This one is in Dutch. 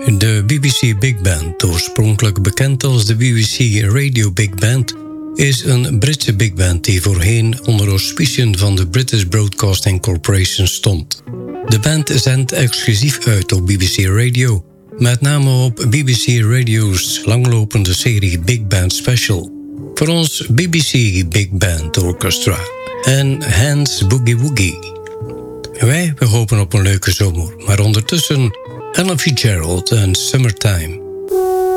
De BBC Big Band, oorspronkelijk bekend als de BBC Radio Big Band, is een Britse big band die voorheen onder auspiciën van de British Broadcasting Corporation stond. De band zendt exclusief uit op BBC Radio, met name op BBC Radio's langlopende serie Big Band Special. Voor ons BBC Big Band Orchestra en Hans Boogie Woogie. We hopen op een leuke zomer, maar ondertussen Ella Fitzgerald en Summertime.